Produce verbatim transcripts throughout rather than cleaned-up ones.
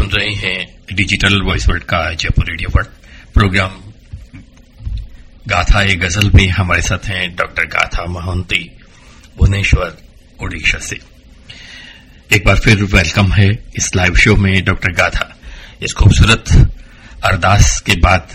सुन रहे हैं digital voice world का जयपुर रेडियो वर्ल्ड प्रोग्राम गाथा ए गजल में हमारे साथ हैं डॉक्टर गाथा महांती भुवनेश्वर ओडिशा से। एक बार फिर वेलकम है इस लाइव शो में डॉक्टर गाथा। इस खूबसूरत अरदास के बाद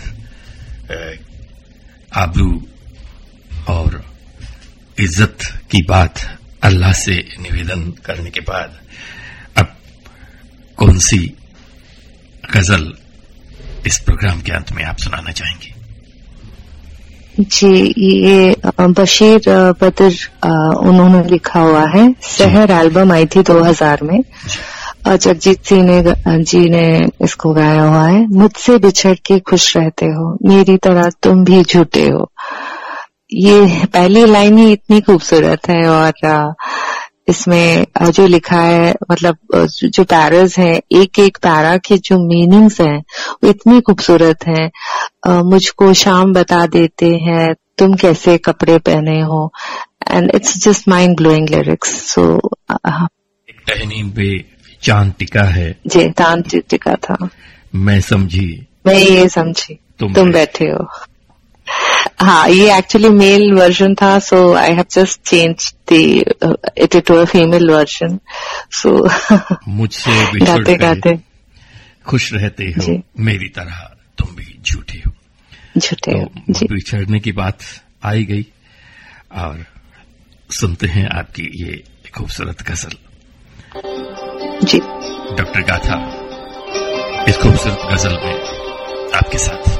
आबरू और इज्जत की बात अल्लाह से निवेदन करने के बाद अब कौन सी गजल इस प्रोग्राम के अंत में आप सुनाना चाहेंगी? जी, ये बशीर बद्र उन्होंने लिखा हुआ है। शहर एल्बम आई थी दो हज़ार में। जगजीत सिंह ने जी ने इसको गाया हुआ है। मुझसे बिछड़ के खुश रहते हो, मेरी तरह तुम भी झूठे हो। ये पहली लाइन ही इतनी खूबसूरत है और इसमें जो लिखा है, मतलब जो पैरास हैं, एक एक पैरा के जो मीनिंग्स हैं वो इतनी खूबसूरत हैं। मुझको शाम बता देते हैं तुम कैसे कपड़े पहने हो, and it's just mind blowing lyrics. सो एक टहनी पे चांद टिका है, जी चांद टिका था, मैं समझी मैं ये समझी तुम, तुम बैठे हो। हाँ, ये एक्चुअली मेल वर्जन था, सो I have just change the it to a female version. सो मुझसे गाते गाते खुश रहते हो, मेरी तरह तुम भी झूठे हो। झूठे हो तो जी। बिछड़ने की बात आई गई और सुनते हैं आपकी ये खूबसूरत गजल। जी डॉक्टर गाथा इस खूबसूरत गजल में आपके साथ।